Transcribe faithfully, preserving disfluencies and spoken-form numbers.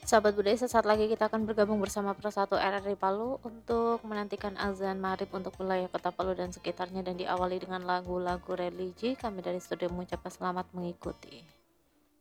Sahabat budaya, sesaat lagi kita akan bergabung bersama Persatu R R I Palu untuk menantikan azan maghrib untuk wilayah Kota Palu dan sekitarnya, dan diawali dengan lagu-lagu religi. Kami dari studio mengucapkan selamat mengikuti.